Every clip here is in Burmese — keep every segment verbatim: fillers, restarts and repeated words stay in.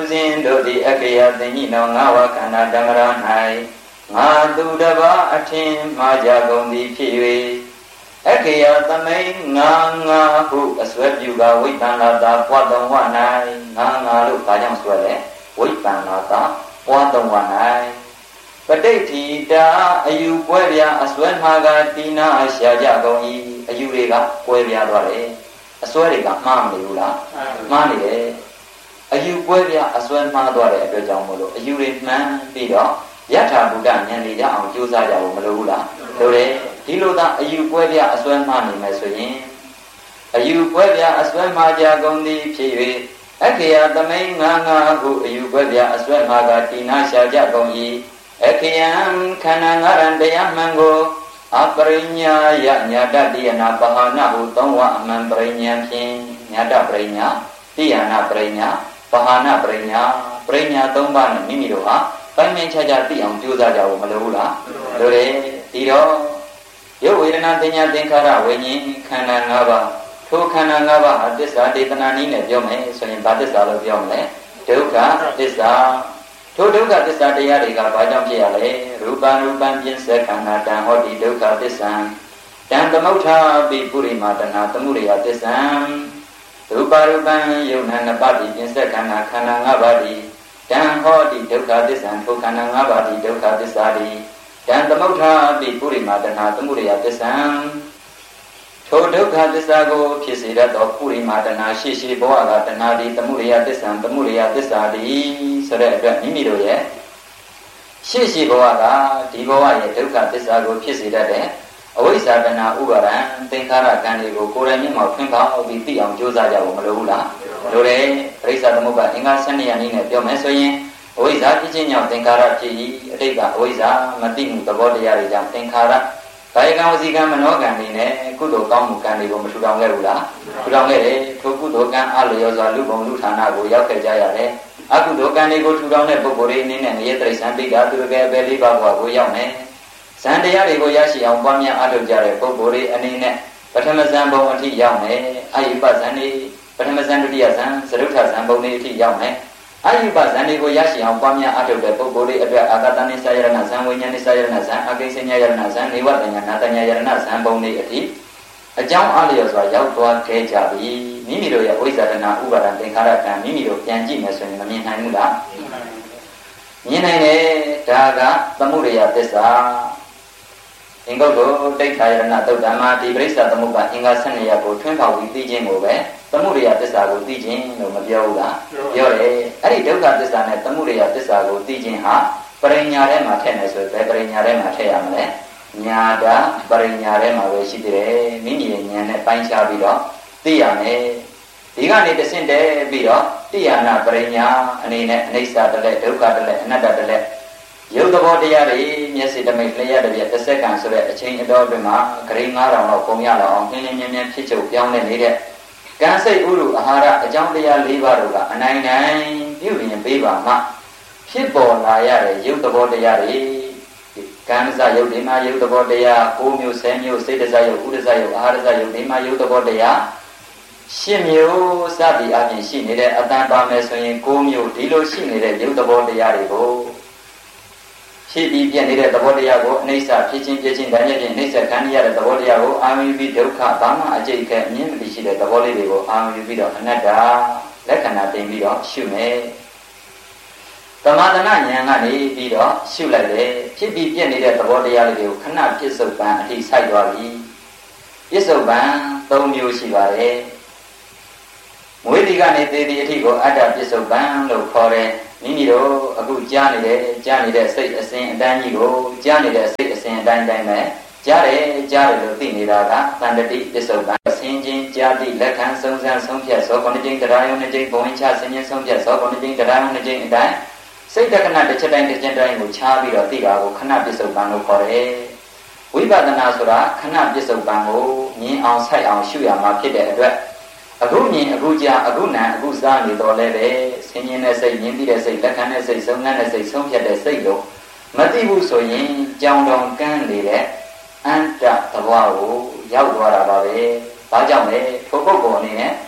စဉ်တို့သည်အကေယသင်္ညိနောငါဝခန္ဓာဓမ္မရ၌ငါသူတပါအထင်မှားကြကုန်သည်ဖြစ်၍အကေယသမိန်ငါငါဟုအစွဲပြုကဝိပန္နတာပွားတော်ဝ၌ငါငါလို့ဒါကြောင့်ဆိုရလဲဝိပန္နတာပွားတော်ဝ၌ပဋိဋ္ဌိတာအယူပွဲပြအစွဲမှာကတိနာရှာကြကုန်၏အယူတွေကပွဲပြသွားတယ်အစွဲတွေကမှားမနေဘူးလားမှားနေတယ်အယူပွဲပြအစွဲမှားသွားတဲ့အတွက်ကြောင့်မို့လို့အယူတွေမှန်ပြီးတော့ယထာဘုဒ္ဓဉာဏ်လေးရအောင်ကြိုးစားကြဖို့မလိုဘူးလားလိုတယ်ဒီလိုသာအယူပွဲပြအစွဲမှားနေမယ်ဆိုရင်အယူပွဲပြအစွဲမှားကြကုန်သည်ဖြစ်၍အခေယသမိန်ငါငါဟုအယူပွဲပြအစွဲမှားကတိနာရှာကြကုန်၏အခေယံခန္ဓာငါးရန်တရားမှန်ကိုအပရိညာယညာတတိယနာပဟာနာဟုသုံးဝအမှန်ပရိညာဖြင့်ညာတပရိညာတိယနာပရိညာပဟာနာပရိညာပရိညာသုံးပါးနဲ့မိမိတို့ဟာပိုင်းပိုင်းခြားခြားသိအောင်ကြိုးစားကြဖို့မလိုဘူးလားလိုတယ်ဒီတော့ရုပ်ဝေဒနာပညာသင်္ခါရဝိညာဉ်ခန္ဓာ၅ပါးထိုခန္ဓာ၅ပါးဟာသစ္စာဒေသနာနည်းနဲ့ပြောမယ်ဆိုရင်ဘာသစ္စာလို့ပြောမလဲဒုက္ခသစ္စာထိုဒုက္ခသစ္စာတရားတွေကဘာကြောင့်ဖြစ်ရလဲရူပံရူပံပြင်းစေခန္ဓာတံဟောတိဒုက္ခသစ္စာတံသမုဋ္ဌာပိပုရိမာတနာသမှုရိယသစ္စာရူပရူပံယုံနာနပတိပြင်းစေခန္ဓာခန္ဓာ၅ပါးဒီတံဟောတိဒုက္ခသစ္စာထိုခန္ဓာ၅ပါးဒီဒုက္ခသစ္စာဒီတံသမုဋ္ဌာပိပုရိမာတနာသမှုရိယသစ္စာထိုဒုက္ခသစ္စာကိုဖြစ်စေတတ်သောပုရိမာတနာရှိရှိဘဝကတဏှာဒီသမှုရိယသစ္စာသမှုရိယသစ္စာဒီဆိုတဲ့အတွက်မိမိတို့ရဲ့ရှိရှိဘဝကဒီဘဝရဲ့ဒုက္ခသစ္စာကိုဖြစ်စေတတ်တဲ့အဝိဇ္ဇာတဏှာဥပါဒံသင်္ခါရကံတွေကိုကိုယ်တိုင်မျက်မှောက်ထွန်းပေါင်းပြီးသိအောင်ကြိုးစားကြဖို့မလိုဘူးလားလိုတယ်ပရိစ္ဆာသမုပ္ပါအင်္ဂါ၁၂ရာနည်းနဲ့ပြောမယ်ဆိုရင်အဝိဇ္ဇာဖြစ်ခြင်းကြောင့်သင်္ခါရဖြစ်၏အတိတ်ကအဝိဇ္ဇာမသိမှုသဘောတရားတွေကြောင့်သင်္ခါရကာယကံဝစီကံမနောကံတွေနဲ့ကုသိုလ်ကောင်းမှုကံတွေကိုမထူထောင်ခဲ့ဘူးလားထူထောင်ခဲ့တယ်ထိုကုသိုလ်ကံအလျော်စွာလူဘုံလူဌာနကိုရောက်ခဲ့ကြရတယ်အကုသိုလ်ကံတွေကိုထူထောင်တဲ့ပုဂ္ဂိုလ်တွေအနေနဲ့ငရေတရိစ္ဆာန်ပိဋကသူရကယ်ပဲလေးပါးဘဝကိုရောက်မယ်ဇန်တရားတွေကိုရရှိအောင်ပွားများအားထုတ်ကြတဲ့ပုဂ္ဂိုလ်တွေအနေနဲ့ပထမဇန်ဘုံအထိရောက်မယ်အာယုပဇန်တွေပထမဇန်ဒုတိယဇန်သရုဋ္ဌဇန်ဘုံတွေအထိရောက်မယ်အာယုပဇန်တွေကိုရရှိအောင်ပွားများအားထုတ်တဲ့ပုဂ္ဂိုလ်တွေအတွက်အာဂတနိစ္စယရဏဇန်ဝိညာဉ်နိစ္စယရဏဇန်အကိစ္စညယရဏဇန်နေဝတညာနာတညာယရဏဇန်ဘုံတွေအထိအကြောင်းအလျော်စွာရောက်သွားခဲ့ကြပြီမိမိတို့ရဲ့ဝိဇ္ဇာတနာဥပါဒံသင်္ခါရကံမိမိတို့ပြန်ကြည့်မယ်ဆိုရင်မမြင်နိုင်ဘူးလားမြင်နိုင်တယ်ဒါကသမှုရိယသစ္စာအင်္ဂုတ္တတိဋ္ဌာယရဏသုတ်တံမှာဒီပရိစ္ဆာသမုပ္ပါအင်္ဂါ၁၂ရာကိုထွန်းဖောက်ပြီးသိခြင်းကိုပဲသမှုရိယသစ္စာကိုသိခြင်းလို့မပြောဘူးလားပြောတယ်အဲ့ဒီဒုက္ခသစ္စာနဲ့သမှုရိယသစ္စာကိုသိခြင်းဟာပရိညာထဲမှာထည့်မယ်ဆိုရင်ဘယ်ပရိညာထဲမှာထည့်ရမလဲညာတာပရိညာထဲမှာပဲရှိသေးတယ်မိမိရဲ့ဉာဏ်နဲ့ပိုင်းခြားပြီးတော့သိရမယ်ဒီကနေတဆင့်တည်းပြီးတော့တိယနာပရိညာအနေနဲ့အနိစ္စတလက်ဒုက္ခတလက်အနတ္တတလက်ရုပ်သဘောတရားတွေမျက်စိတမိတ်လျှက်တပြက်တစ်စက္ကန့်ဆိုတဲ့အချိန်အတော်အတွင်းမှာဂရိငါးထောင်လောက်ပုံရလောက်အောင်နင်းနင်းမြန်းမြန်းဖြစ်ချုပ်ပြောင်းလဲနေတဲ့ကံစိတ်ဥရုအာဟာရအကြောင်းတရား၄ပါးတို့ကအနိုင်နိုင်ပြုရင်ပေးပါမှဖြစ်ပေါ်လာရတဲ့ရုပ်သဘောတရားတွေကံစရုပ်ဒီမှာရုပ်သဘောတရား၉မျိုး၁၀မျိုးစိတ်တစရုပ်ဥဒ္ဒစရုပ်အာဟာရစရုပ်ဒီမှာရုပ်သဘောတရားရှစ်မျိုးစသည်အပြင်ရှိနေတဲ့အတန်ပါမယ်ဆိုရင်၉မျိုးဒီလိုရှိနေတဲ့ရုပ်သဘောတရားတွေကိုဖြစ်ပြီးပြနေတဲ့သဘောတရားကိုအနိစ္စဖြစ်ချင်းပြချင်းတိုင်းချင်းအနိစ္စခံရတဲ့သဘောတရားကိုအာရုံယူပြီးဒုက္ခဘာမှအကျိတ်ခဲအမြင်မသိရှိတဲ့သဘောလေးတွေကိုအာရုံယူပြီးတော့အနတ္တလက္ခဏာတင်ပြီးတော့ရှုမယ်။သမထနာဉာဏ်ကနေပြီးတော့ရှုလိုက်တယ်ဖြစ်ပြီးပြနေတဲ့သဘောတရားလေးတွေကိုခဏပြစ္ဆုတ်ပံအထိစိုက်သွားပြီ။ပြစ္ဆုတ်ပံ၃မျိုးရှိပါတယ်။မွေးဒီကနေသေဒီအထိကိုအတ္တပြစ္ဆုတ်ပံလို့ခေါ်တယ်။မိမိတို့အခုကြားနေတဲ့ကြားနေတဲ့စိတ်အစဉ်အတိုင်းကြီးကိုကြားနေတဲ့စိတ်အစဉ်အတိုင်းတိုင်းပဲကြားတယ်ကြားတယ်လို့သိနေတာကသန္တတိပစ္စုပန်ဆင်းခြင်းကြားတိလက်ခံဆုံးစမ်းဆုံးဖြတ်သောခုနှစ်ကြိမ်တရားယုံနှစ်ကြိမ်ဘဝင်ချဆင်းခြင်းဆုံးဖြတ်သောခုနှစ်ကြိမ်တရားယုံနှစ်ကြိမ်အတိုင်းစိတ်တက္ကနာတစ်ချက်တိုင်းတစ်ချက်တိုင်းကိုခြားပြီးတော့သိတာကိုခဏပစ္စုပန်လို့ခေါ်တယ်ဝိပဿနာဆိုတာခဏပစ္စုပန်ကိုမြင်အောင်ဆိုင်အောင်ရှုရမှာဖြစ်တဲ့အတွက်အခုမြင်အခုကြားအခုနာအခုစားနေတော့လဲပဲဆင်းရဲတဲ့စိတ်မြင်သိတဲ့စိတ်လက်ခံတဲ့စိတ်ဆုံးတဲ့စိတ်ဆုံးဖြတ်တဲ့စိတ်လို့မသိဘူးဆိုရင်ကြောင်တောင်ကန်းနေတဲ့အန္တသဘောကိုရောက်သွားတာပါပဲ။ဘာကြောင့်လဲထိုပုဂ္ဂိုလ်အနေနဲ့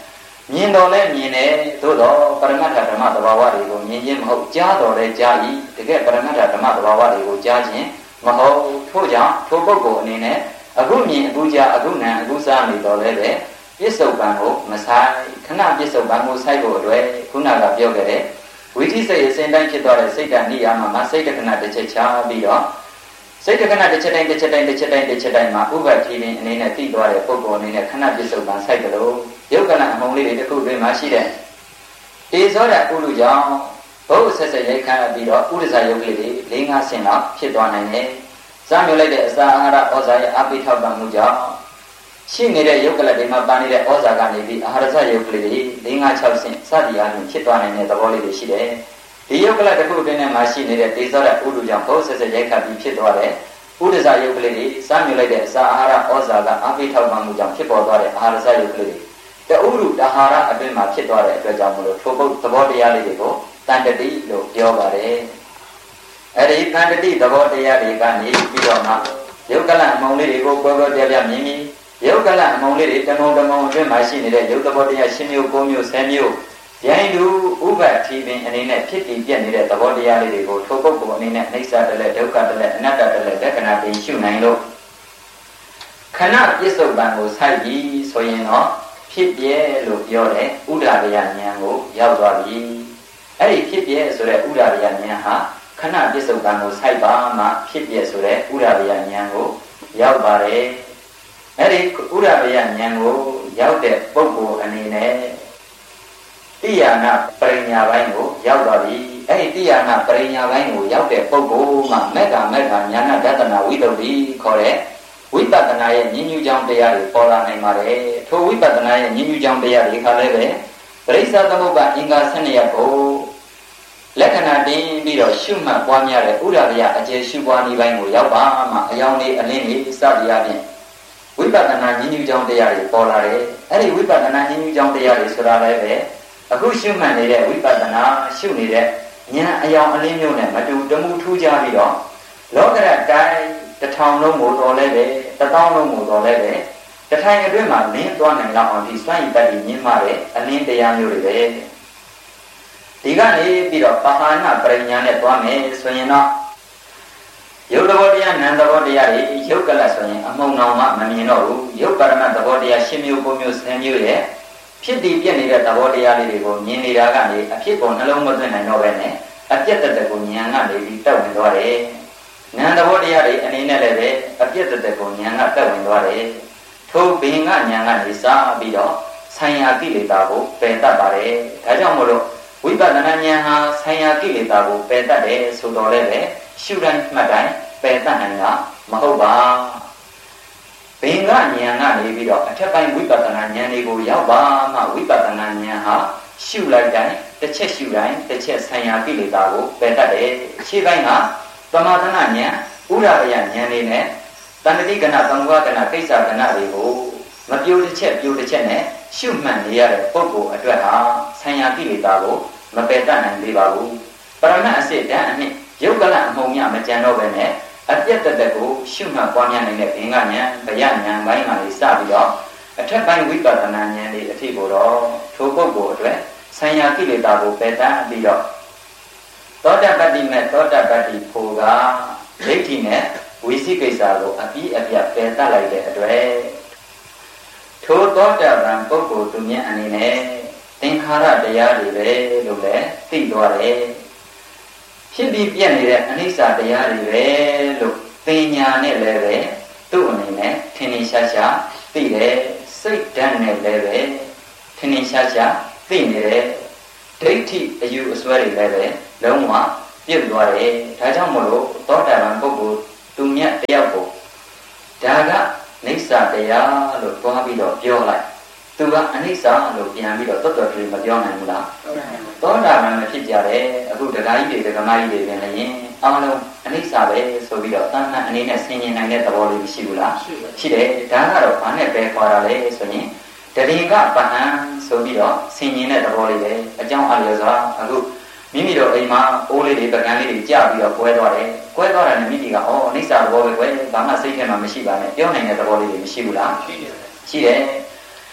မြင်တော်လဲမြင်တယ်သို့တော့ပရမတ္ထဓမ္မသဘာဝတွေကိုမြင်ခြင်းမဟုတ်ကြားတော်လဲကြား၏တကယ်ပရမတ္ထဓမ္မသဘာဝတွေကိုကြားခြင်းမဟုတ်ထို့ကြောင့်ထိုပုဂ္ဂိုလ်အနေနဲ့အခုမြင်အခုကြားအခုနံအခုစားနေတော်လဲပဲပြစ္ဆုတ်ပံကိုမဆိုင်ခဏပြစ္ဆုတ်ပံကိုဆိုင်ဖို့အတွက်ခုနကပြောခဲ့တဲ့ဝိသိစိတ်အစဉ်တိုင်းဖြစ်သွားတဲ့စိတ်ကနေရာမှာစိတ်တခဏတစ်ချက်ချပြီးတော့စိတ်တခဏတစ်ချက်တိုင်းတစ်ချက်တိုင်းတစ်ချက်တိုင်းတစ်ချက်တိုင်းမှာဥပ္ပတ္တိရင်အနေနဲ့သိသွားတဲ့ပုဂ္ဂိုလ်အနေနဲ့ခဏပြစ္ဆုတ်ပံဆိုင်ကြလို့ယုတ်ကလအမုံလေးတွေတစ်ခုတွင်မှာရှိတဲ့တေဇောဓာတ်ဥလူကြောင့်ဘုဆက်ဆက်ရိုက်ခါပြီးတော့ဥဒ္ဒဇာယုတ်ကလေးတွေ၄၅ဆင့်လောက်ဖြစ်သွားနိုင်တယ်။စားမျိုးလိုက်တဲ့အစာအာဟာရဩဇာရဲ့အပိထောက်ပံ့မှုကြောင့်ရှိနေတဲ့ယုတ်ကလတွေမှာပါနေတဲ့ဩဇာကနေပြီးအာဟာရဇယုတ်ကလေးတွေ၄၅၆ဆင့်စသည်အားဖြင့်ဖြစ်သွားနိုင်တဲ့သဘောလေးတွေရှိတယ်။ဒီယုတ်ကလတစ်ခုတွင်မှာရှိနေတဲ့တေဇောဓာတ်ဥလူကြောင့်ဘုဆက်ဆက်ရိုက်ခါပြီးဖြစ်သွားတဲ့ဥဒ္ဒဇာယုတ်ကလေးတွေစားမျိုးလိုက်တဲ့အစာအာဟာရဩဇာကအပိထောက်ပံ့မှုကြောင့်ဖြစ်ပေါ်သွားတဲ့အာဟာရဇယုတ်ကလေးတွေတဥရုတဟာရအတွင်းမှာဖြစ်သွားတဲ့အတွက်ကြောင့်မလို့ထိုပုဒ်သဘောတရားလေးတွေကိုတန်တတိလို့ပြောပါတယ်။အဲဒီတန်တတိသဘောတရားတွေကနေပြီးတော့မှယုတ်ကလအမုံလေးတွေကိုပွဲပွဲပြပြမြင်မြင်ယုတ်ကလအမုံလေးတွေတမုံတမုံအတွင်းမှာရှိနေတဲ့ယုတ်သဘောတရားရှင်းမျိုး၉မျိုး၁၀မျိုးရိုင်းလူဥပ္ပတ္တိပင်အနေနဲ့ဖြစ်တည်ပြည့်နေတဲ့သဘောတရားလေးတွေကိုထိုပုဒ်ကိုအနေနဲ့အိဋ္ဌတလည်းဒုက္ခတလည်းအနတ္တတလည်းလက္ခဏာပင်ရှုနိုင်လို့ခဏပြစ္ဆုတ်ပံကိုစိုက်ပြီးဆိုရင်တော့ဖြစ်ပြဲလို့ပြောတဲ့ဥဒ္ဒရာယဉာဏ်ကိုရောက်သွားပြီအဲ့ဒီဖြစ်ပြဲဆိုတဲ့ဥဒ္ဒရာယဉာဏ်ဟာခဏပြစ္ဆုတ်ပံကိုစိုက်ပါမှဖြစ်ပြဲဆိုတဲ့ဥဒ္ဒရာယဉာဏ်ကိုရောက်ပါတယ်အဲ့ဒီဥဒ္ဒရာယဉာဏ်ကိုရောက်တဲ့ပုဂ္ဂိုလ်အနေနဲ့တိယာနာပရိညာပိုင်းကိုရောက်သွားပြီအဲ့ဒီတိယာနာပရိညာပိုင်းကိုရောက်တဲ့ပုဂ္ဂိုလ်မှာမေတ္တာမေတ္တာဉာဏဒသနာဝိတ္တုခေါ်တဲ့ဝိပဿနာရဲ့ဉာဏ်ညူကြောင့်တရားတွေပေါ်လာနိုင်ပါတယ်ထိုဝိပဿနာရဲ့ဉာဏ်ညူကြောင့်တရားတွေခါလည်းပဲပရိစ္ဆသမုပ္ပါအင်္ဂါ၁၂ရပ်ကိုလက္ခဏာတင်ပြီးတော့ရှုမှတ်ပွားများတဲ့ဥဒ္ဒရာအကျေရှုပွားနည်းပိုင်းကိုရောက်ပါမှအယောင်လေးအလင်းလေးစသည်အပြင်ဝိပဿနာဉာဏ်ညူကြောင့်တရားတွေပေါ်လာတယ်အဲ့ဒီဝိပဿနာဉာဏ်ညူကြောင့်တရားတွေဆိုတာလည်းပဲအခုရှုမှတ်နေတဲ့ဝိပဿနာရှုနေတဲ့ဉာဏ်အယောင်အလင်းမျိုးနဲ့မတူတမှုထူးခြားပြီးတော့လောကရတိုင်းတထောင်လုံးကိုတော်လဲပဲတသောင်းလုံးကိုတော်လဲပဲတထိုင်အတွင်းမှာလင်းသွားနိုင်လောက်အောင်ဒီစွန့်ရည်တတ်ပြီးမြင်မှတဲ့အလင်းတရားမျိုးတွေပဲဒီကနေပြီးတော့ပဟာနပရိညာနဲ့သွားမယ်ဆိုရင်တော့ယုတ်သဘောတရားနံသဘောတရားတွေယုတ်ကလဆိုရင်အမှုံအောင်မှမမြင်တော့ဘူးယုတ်ပရမတ်သဘောတရားရှင်းမျိုးပုံမျိုးဆယ်မျိုးရဲ့ဖြစ်တည်ပြည့်နေတဲ့သဘောတရားလေးတွေကိုမြင်နေတာကနေအဖြစ်ကိုနှလုံးမသွင်းနိုင်တော့ပဲနဲ့အပြတ်တသက်ကိုဉာဏ်ကနေပြီးတောက်ဝင်သွားတယ်ဉာဏ်သဘောတရားတွေအနေနဲ့လည်းပဲအပြည့်တသက်ကိုဉာဏ်ကတက်ဝင်သွားတယ်ထိုဘင်ကဉာဏ်ကနေစပြီးတော့ဆိုင်ရာကိလေသာကိုပယ်တတ်ပါတယ်ဒါကြောင့်မို့လို့ဝိပဿနာဉာဏ်ဟာဆိုင်ရာကိလေသာကိုပယ်တတ်တယ်ဆိုတော့လည်းပဲရှုတိုင်းမှတ်တိုင်းပယ်တတ်နိုင်တာမဟုတ်ပါဘင်ကဉာဏ်ကနေပြီးတော့အထက်ပိုင်းဝိပဿနာဉာဏ်တွေကိုရောက်ပါမှဝိပဿနာဉာဏ်ဟာရှုလိုက်တိုင်းတစ်ချက်ရှုတိုင်းတစ်ချက်ဆိုင်ရာကိလေသာကိုပယ်တတ်တယ်ရှင်းပိုင်းကသမာဓိဉာဏ်ဥရယဉာဏ်လေးနဲ့တဏှတိကဏသံဃာကဏကိစ္စကဏတွေကိုမပြိုတစ်ချက်ပြိုတစ်ချက်နဲ့ရှုမှတ်နေရတဲ့ပုဂ္ဂိုလ်အတွက်ဟာဆံရကိလေသာကိုမပယ်တတ်နိုင်သေးပါဘူးပရမတ်အစစ်တန်းအနှစ်ယုတ်ကလအမှုံမြမကြံတော့ပဲနဲ့အပြတ်တသက်ကိုရှုမှတ်ပွားများနေတဲ့ဘင်္ဂဉာဏ်ဗျာဉာဏ်ပိုင်းကနေစပြီးတော့အထက်ပိုင်းဝိပဿနာဉာဏ်လေးအထိကိုတော့ထိုပုဂ္ဂိုလ်အတွက်ဆံရကိလေသာကိုပယ်တတ်ပြီးတော့သောတပတ္တိမဲ့သောတပတ္တိဖို့ကဒိဋ္ဌိနဲ့ဝိသိကိစ္စကိုအပြီးအပြတ်ပယ်တတ်လိုက်တဲ့အတွက်ထိုသောတပန်ပုဂ္ဂိုလ်သူမြတ်အနေနဲ့သင်္ခါရတရားတွေပဲလို့လည်းသိသွားတယ်ဖြစ်ပြီးပြည့်နေတဲ့အနိစ္စတရားတွေပဲလို့သင်ညာနဲ့လည်းပဲသူ့အနေနဲ့ထင်ထင်ရှားရှားသိတယ်စိတ်ဓာတ်နဲ့လည်းပဲထင်ထင်ရှားရှားသိနေတယ်ဒိဋ္ဌိအယူအဆွဲတွေလည်းပဲလုံးဝပြည့်သွားတယ်ဒါကြောင့်မို့လို့သောတာပန်ပုဂ္ဂိုလ်သူမြတ်တယောက်ကိုဒါကနိစ္စတရားလို့တွားပြီးတော့ပြောလိုက်သူကအနိစ္စလို့ပြန်ပြီးတော့တော်တော်ကြီးမပြောနိုင်ဘူးလားသောတာပန်မဖြစ်ကြတဲ့အခုဒကာကြီးတွေဒကာမကြီးတွေပြန်လည်းအောင်လုံးအနိစ္စပဲဆိုပြီးတော့တန်ခါအနေနဲ့ဆင်ញင်နိုင်တဲ့သဘောလေးရှိဘူးလားရှိတယ်ဒါကတော့ဘာနဲ့ပဲခေါ်တာလဲဆိုရင်တရေကပဟံဆိုပြီးတော့ဆင်ញင်တဲ့သဘောလေးပဲအကြောင်းအလျော်စွာအခုမိမိတို့အိမ်မှာအိုးလေးတွေပကံလေးတွေကြပြီးတော့ကွဲသွားတယ်ကွဲသွားတယ်မိမိကဩအနိစ္စသဘောပဲကွဲဘာမှစိတ်ထဲမှာမရှိပါနဲ့ပြောနိုင်တဲ့သဘောလေးတွေမရှိဘူးလားရှိတယ်ရှိတယ်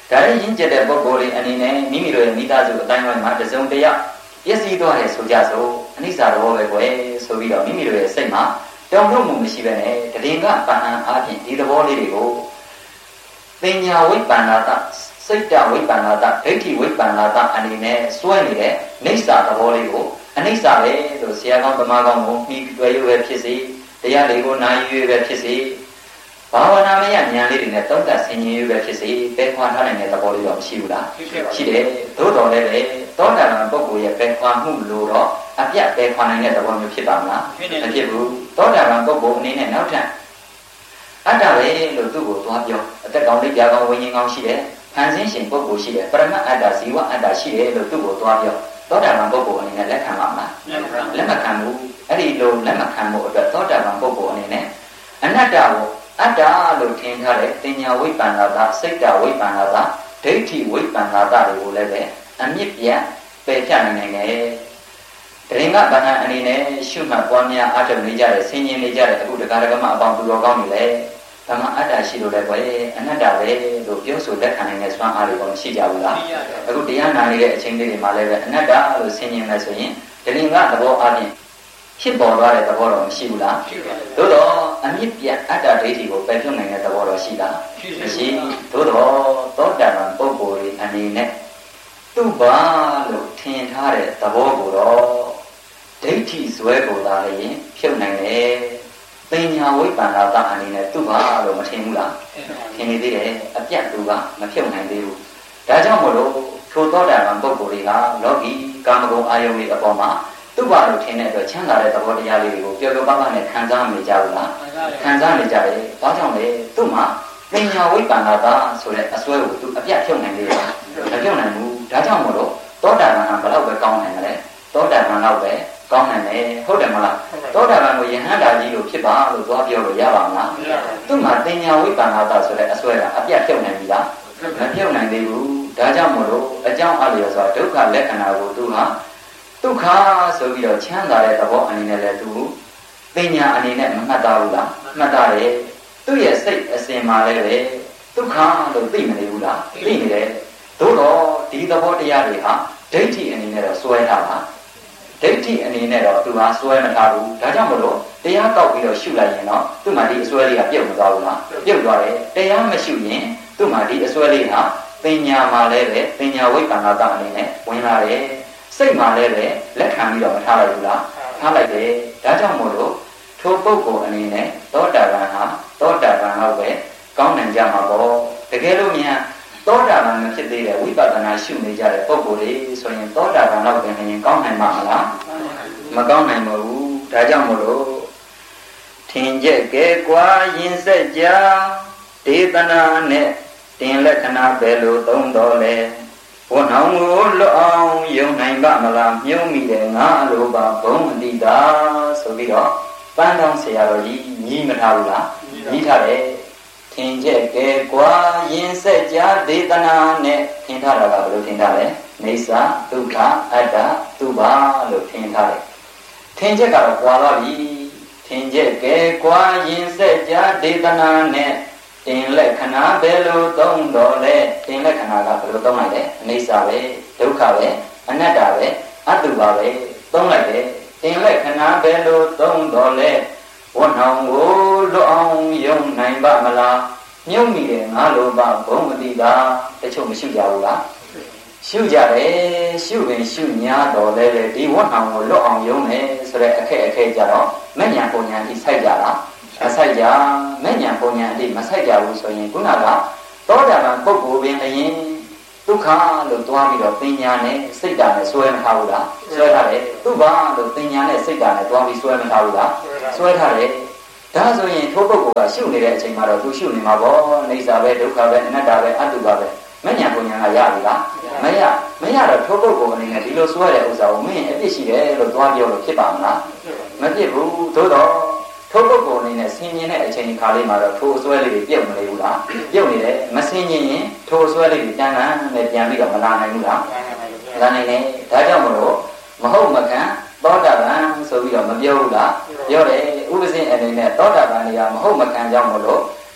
ဒါလည်းရင်းကျက်တဲ့ပုဂ္ဂိုလ်တွေအနေနဲ့မိမိတို့ရဲ့မိသားစုအတိုင်းအဝိုင်းမှာတစုံတရာပျက်စီးသွားတယ်ဆိုကြစို့အနိစ္စတော်ပဲကွယ်ဆိုပြီးတော့မိမိတို့ရဲ့စိတ်မှာတောင်းတမှုမရှိပဲနဲ့တရင်ကပဏ္ဏအားဖြင့်ဒီသဘောလေးတွေကိုပညာဝိပ္ပန္နာတစိတ်တဝိပ္ပန္နာတဒိဋ္ဌိဝိပ္ပန္နာတအနေနဲ့စွဲနေတဲ့နိစ္စသဘောလေးကိုအနိစ္စပဲလို့ဆရာကောင်းသမားကောင်းကိုပြီးတွေ့ရပဲဖြစ်စေတရားလေးကိုနာယူရပဲဖြစ်စေဘာဝနာမယဉာဏ်လေးတွေနဲ့တောင့်တဆင်ញင်ရပဲဖြစ်စေပဲခွာထားနိုင်တဲ့သဘောလေးတော့မရှိဘူးလားရှိတယ်သို့တော်လည်းပဲသောတာပန်ပုဂ္ဂိုလ်ရဲ့ပဲခွာမှုလို့တော့အပြတ်ပဲခွာနိုင်တဲ့သဘောမျိုးဖြစ်ပါမလားမဖြစ်ဘူးသောတာပန်ပုဂ္ဂိုလ်အနေနဲ့နောက်ထပ်အတ္တပဲလို့သူ့ကိုသွားပြောအသက်ကောင်းလေးကြာကောင်းဝိညာဉ်ကောင်းရှိတယ်ဖန်ဆင်းရှင်ပုဂ္ဂိုလ်ရှိတယ်ပရမတ်အတ္တဇီဝအတ္တရှိတယ်လို့သူ့ကိုသွားပြောသောတာပန်ပုဂ္ဂိုလ်အနေနဲ့လက်ခံပါမလားလက်မခံဘူးအဲ့ဒီလိုလက်မခံမှုအတွက်သောတာပန်ပုဂ္ဂိုလ်အနေနဲ့အနတ္တကိုအတ္တလို့ထင်ထားတဲ့တင်ညာဝိပ္ပန္နာတာစိတ်တဝိပ္ပန္နာတာဒိဋ္ဌိဝိပ္ပန္နာတာတွေကိုလည်းပဲအမြင့်ပြတ်ပယ်ဖြတ်နိုင်နိုင်တယ်တရင်ကဗန္နအနေနဲ့ရှုမှတ်ပွားများအားထုတ်နေကြတဲ့ဆင်ញင်နေကြတဲ့အခုတရားဓမ္မအပေါင်းသူတော်ကောင်းတွေလည်းဓမ္မအတ္တရှိလို့လည်းပဲအနတ္တပဲလို့ပြောဆိုလက်ခံနိုင်တဲ့စွမ်းအားတွေကမရှိကြဘူးလားအခုတရားနာနေတဲ့အချိန်လေးတွေမှာလည်းပဲအနတ္တလို့ဆင်ញင်မယ်ဆိုရင်တရင်ကသဘောအားဖြင့်ဖြစ်ပေါ်သွားတဲ့သဘောတော့မရှိဘူးလားသို့တော့အမြင့်ပြတ်အတ္တဒိဋ္ဌိကိုပယ်ဖြတ်နိုင်တဲ့သဘောတော့ရှိလားမရှိသို့တော့သောတာပန်ပုဂ္ဂိုလ်တွေအနေနဲ့သူ့ဘာလို့ထင်ထားတဲ့သဘောကိုတော့ဒိဋ္ဌိဇွဲကိုသာလည်းဖြုတ်နိုင်တယ်ပညာဝိပ္ပန္နာတအနေနဲ့သူ့ဘာလို့မထင်ဘူးလားထင်နေသေးတယ်အပြတ်သူကမဖြုတ်နိုင်သေးဘူးဒါကြောင့်မို့လို့ထိုသောတာပန်ပုဂ္ဂိုလ်တွေကလောကီကာမဂုဏ်အာယုန်တွေအပေါ်မှာသူ့ဘာလို့ထင်တဲ့အတွက်ချမ်းသာတဲ့သဘောတရားလေးတွေကိုပျော်ပျော်ပါးပါးနဲ့ခံစားနေကြဘူးလားခံစားနေကြတယ်။ဘာကြောင့်လဲသူ့မှာပညာဝိပ္ပန္နာတာဆိုတဲ့အစွဲကိုသူအပြတ်ဖြုတ်နိုင်သေးတယ်။မဖြုတ်နိုင်ဘူး။ဒါကြောင့်မို့လို့သောတာပန်ကဘယ်လောက်ပဲကောင်းနိုင်တယ်လဲ။သောတာပန်လောက်ပဲကောင်းနိုင်တယ်ဟုတ်တယ်မလား။သောတာပန်ကိုယဟန္တာကြီးလို့ဖြစ်ပါလို့သွားပြောလို့ရပါမလား။သူ့မှာပညာဝိပ္ပန္နာတာဆိုတဲ့အစွဲကအပြတ်ဖြုတ်နိုင်ပြီလား။မဖြုတ်နိုင်သေးဘူး။ဒါကြောင့်မို့လို့အကြောင်းအလျော်စွာဒုက္ခလက္ခဏာကိုသူဟာဒုက္ခဆိုပြီးတော့ချမ်းသာတဲ့သဘောအနေနဲ့လည်းသူပညာအနေနဲ့မမှတ်သားဘူးလားမှတ်သားတယ်သူ့ရဲ့စိတ်အစဉ်မှာလည်းပဲဒုက္ခလို့သိမနေဘူးလားသိနေတယ်သို့တော့ဒီသဘောတရားတွေဟာဒိဋ္ဌိအနေနဲ့တော့စွဲထားတာဒိဋ္ဌိအနေနဲ့တော့သူဟာစွဲမထားဘူးဒါကြောင့်မလို့တရားတောက်ပြီးတော့ရှုလိုက်ရင်တော့သူ့မှာဒီအစွဲလေးကပြုတ်မသွားဘူးလားပြုတ်သွားတယ်တရားမရှုရင်သူ့မှာဒီအစွဲလေးဟာပညာမှာလည်းပဲပညာဝိပ္ပန္နာတအနေနဲ့ဝင်လာတယ်စိတ်မှာလည်းပဲလက်ခံပြီးတော့မထားလိုက်ဘူးလားထားလိုက်တယ်ဒါကြောင့်မို့လို့ထိုပုဂ္ဂိုလ်အနေနဲ့သောတာပန်ဟာသောတာပန်လောက်ပဲကောင်းနိုင်ကြမှာပေါ့တကယ်လို့များသောတာပန်မဖြစ်သေးတဲ့ဝိပဿနာရှုနေကြတဲ့ပုဂ္ဂိုလ်တွေဆိုရင်သောတာပန်လောက်ပဲနေရင်ကောင်းနိုင်မှာမလားမကောင်းနိုင်ပါဘူးဒါကြောင့်မို့လို့ထင်ကြက်ကဲကွာရင်ဆက်ကြဒေသနာနဲ့တင်လက္ခဏာပဲလို့သုံးတော်လဲဝဏ္ဏကိုလွတ်အောင်ယုံနိုင်ပါမလားမြုံမိတယ်ငါအလိုပါဘုံအတိတာဆိုပြီးတော့ပန်းတောင်းဆရာတော်ကြီးညီးမထားဘူးလားညီးထားတယ်ထင်ကြက်ကဲကွာရင်ဆက်ကြဒေသနာနဲ့ထင်ထားတာကဘယ်လိုထင်ထားလဲနေစာဒုက္ခအတ္တသူပါလို့ထင်ထားတယ်ထင်ချက်ကတော့ကွာသွားပြီထင်ကြက်ကဲကွာရင်ဆက်ကြဒေသနာနဲ့တင်လက္ခဏာဘယ်လိုသုံးတော်လဲတင်လက္ခဏာကဘယ်လိုသုံးလိုက်လဲအနိစ္စပဲဒုက္ခပဲအနတ္တပဲအတုပါပဲသုံးလိုက်တယ်တင်လက္ခဏာဘယ်လိုသုံးတော်လဲဝဏ္ဏကိုလွတ်အောင်ယုံနိုင်ပါမလားမြုံမိတယ်ငါလိုပါဘုံမတိတာတချို့မရှိကြဘူးလားရှုကြတယ်ရှုပင်ရှုညာတော်လဲလေဒီဝဏ္ဏကိုလွတ်အောင်ယုံမယ်ဆိုတဲ့အခက်အခဲကြတော့မဉ္ဇဉ်ပုံညာတိစိုက်ကြတာမဆိုင်ကြမဉ္ဇဉ်ပုံညာအတိမဆိုင်ကြဘူးဆိုရင်ခုနကသောတာပန်ပုဂ္ဂိုလ်ပင်အရင်ဒုက္ခလို့တွားပြီးတော့ပညာနဲ့စိတ်ဓာတ်နဲ့ဆွဲမထားဘူးလားဆွဲထားတယ်သူဘာလို့ပညာနဲ့စိတ်ဓာတ်နဲ့တွားပြီးဆွဲမထားဘူးလားဆွဲထားတယ်ဒါဆိုရင်ထိုပုဂ္ဂိုလ်ကရှုနေတဲ့အချိန်မှာတော့သူရှုနေမှာပေါ့အိဋ္ဌာပဲဒုက္ခပဲအနတ္တပဲအတုပါပဲမဉ္ဇဉ်ပုံညာကရပြီလားမရမရတော့ထိုပုဂ္ဂိုလ်အနေနဲ့ဒီလိုဆွဲတဲ့ဥစ္စာကိုမင်းအပြစ်ရှိတယ်လို့တွားပြောလို့ဖြစ်ပါမလားမဖြစ်ဘူးသို့တော့ထိုပုဂ္ဂိုလ်အနေနဲ့ဆင်ញင်တဲ့အချိန်ခါလေးမှာတော့ထိုအစွဲလေးတွေပြုတ်မနေဘူးလားပြုတ်နေတယ်မဆင်ញင်ရင်ထိုအစွဲလေးတွေပြန်လာနဲ့ပြန်ပြီးတော့မလာနိုင်ဘူးလားလာနိုင်တယ်ဒါကြောင့်မလို့မဟုတ်မခံသောတာပန်ဆိုပြီးတော့မပြောဘူးလားပြောတယ်ဥပဇင်းအနေနဲ့သောတာပန်တွေကမဟုတ်မခံကြောင့်မလို့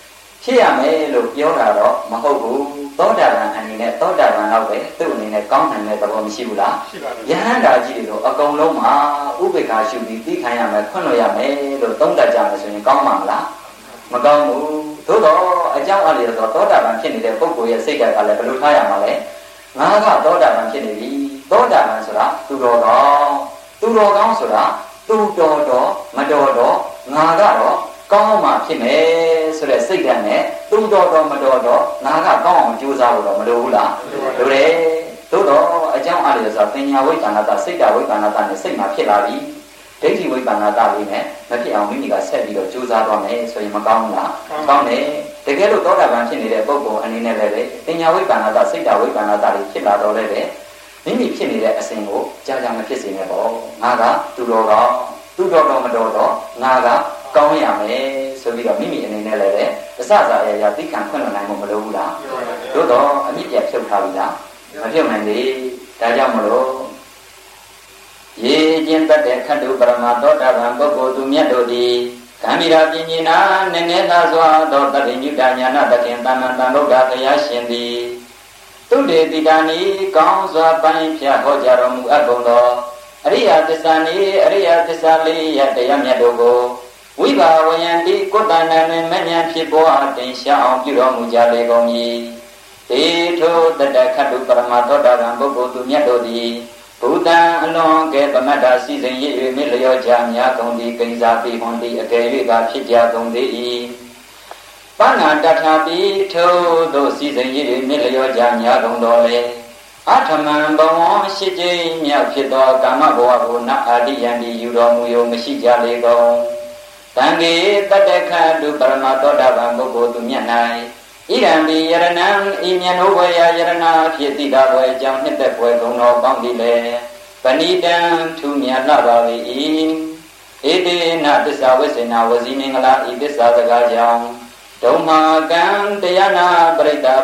ဖြစ်ရမယ်လို့ပြောတာတော့မဟုတ်ဘူးသောတာပန်အနေနဲ့သောတာပန်တော့ပဲသူ့အနေနဲ့ကောင်းနိုင်တဲ့သဘောမရှိဘူးလားရှိပါဘူးယဟန္တာကြီးတွေတော့အကုန်လုံးမှာဥပေက္ခာရှုပြီးသိခံရမယ်ခွင့်လို့ရမယ်လို့သုံးတတ်ကြမယ်ဆိုရင်ကောင်းမှာမလားမကောင်းဘူးသို့တော့အကြောင်းအရာဆိုသောတာပန်ဖြစ်နေတဲ့ပုဂ္ဂိုလ်ရဲ့စိတ်ဓာတ်ကလည်းဘယ်လိုထားရမှာလဲငါကသောတာပန်ဖြစ်နေပြီသောတာပန်ဆိုတာသူတော်ကောင်းသူတော်ကောင်းဆိုတာသူတော်တော်မတော်တော့ငါကတော့ကောင်းမှဖြစ်မယ်ဆိုတဲ့စိတ်ဓာတ်နဲ့သူတော်တော်မတော်တော့ငါကကောင်းအောင်ကြိုးစားဖို့တော့မလိုဘူးလားလိုတယ်သို့တော့အကြောင်းအရာဆိုတာပညာဝိပ္ပန္နတစိတ်ဓာတ်ဝိပ္ပန္နတနဲ့စိတ်မှာဖြစ်လာပြီဒိဋ္ဌိဝိပ္ပန္နတလေးနဲ့မဖြစ်အောင်မိမိကဆက်ပြီးတော့ကြိုးစားသွားမယ်ဆိုရင်မကောင်းဘူးလားကောင်းတယ်တကယ်လို့သောတာပန်ဖြစ်နေတဲ့ပုဂ္ဂိုလ်အနေနဲ့လည်းပဲပညာဝိပ္ပန္နတစိတ်ဓာတ်ဝိပ္ပန္နတတွေဖြစ်လာတော့လည်းပဲမိမိဖြစ်နေတဲ့အစဉ်ကိုကြာကြာမဖြစ်စေနဲ့ပေါ့ငါကသူတော်ကောင်းသူတော်တော်မတော်တော့ငါကကောင်းရမယ်ဆိုပြီးတော့မိမိအနေနဲ့လည်းပဲအစစအရာရာသိခံခွင့်လွှတ်နိုင်မှုမလိုဘူးလားသို့တော့အမြင့်ပြတ်ဖြုတ်ထားပြီလားမဖြုတ်နိုင်လေဒါကြောင့်မလို့ရေကျင်တတ်တဲ့ခတ္တုပရမသောတာပန်ပုဂ္ဂိုလ်သူမြတ်တို့သည်ကံမိရာပြင်းပြင်းနာနည်းနည်းသာစွာသောတတိညုတညာနာတခင်တမန်တန်ဗုဒ္ဓတရားရှင်သည်သူတေတိတာနိကောင်းစွာပိုင်းဖြတ်ဟောကြားတော်မူအပ်ကုန်သောအရိယသစ္စာနိအရိယသစ္စာလေးရတရားမြတ်တို့ကိုဝိဘာဝယံတိကုတ္တနာနှင့်မဉ္ဇဉ်ဖြစ်ပေါ်အတင်ရှားအောင်ပြုတော်မူကြလေကုန်၏တေထိုတတခတ္တုပရမသောတာပန်ပုဂ္ဂိုလ်သူမြတ်တို့သည်ဘုဒ္ဓံအလွန်ကဲပမတ္တစီစဉ်ရ၍မြေလျောကြများကုန်သည်ကိဉ္စာပိဟွန်သည်အကယ်၍သာဖြစ်ကြကုန်သေး၏ပဏ္ဏတထာပိထိုသို့စီစဉ်ရ၍မြေလျောကြများကုန်တော်လေအထမံဘဝရှိကျိမြောက်ဖြစ်သောကာမဘဝကိုနအာတိယံဒီယူတော်မူယုံမရှိကြလေကုန်တံကေတတ္တခတုပရမသောတာပန်ပုဂ္ဂိုလ်သူမြတ်၌ဣရံဒီယရဏံဤမြတ်တို့ဝေယယရဏဖြစ်တိတာဘွယ်အကြောင်းနှစ်သက်ဘွယ်ဂုဏ်တော်ပေါင်းသည်လေပဏိတံထူမြတ်လှပါ၏ဧတေနသစ္စာဝိစေနာဝစီမင်္ဂလာဤသစ္စာစကားကြောင့်ဒုမ္မာကံတရားနာပရိတ္တ